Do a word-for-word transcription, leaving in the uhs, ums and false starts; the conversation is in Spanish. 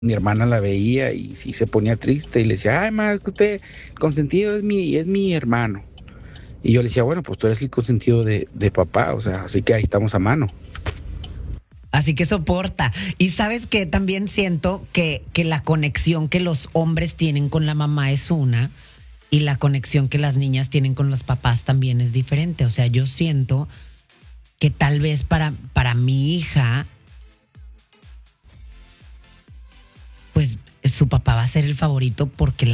mi hermana la veía y sí se ponía triste y le decía, ay, ma, es que usted consentido es mi, es mi hermano. Y yo le decía, bueno, pues tú eres el consentido de, de papá, o sea, así que ahí estamos a mano. Así que soporta. Y sabes que también siento que, que la conexión que los hombres tienen con la mamá es una y la conexión que las niñas tienen con los papás también es diferente. O sea, yo siento que tal vez para, para mi hija, pues su papá va a ser el favorito porque